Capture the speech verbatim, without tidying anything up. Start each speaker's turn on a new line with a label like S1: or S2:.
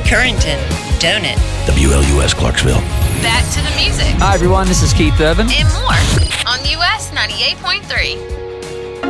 S1: Currington, don't it?
S2: W L U S Clarksville.
S3: Back to the music.
S4: Hi, everyone. This is Keith Urban.
S3: And more on U S ninety-eight point three.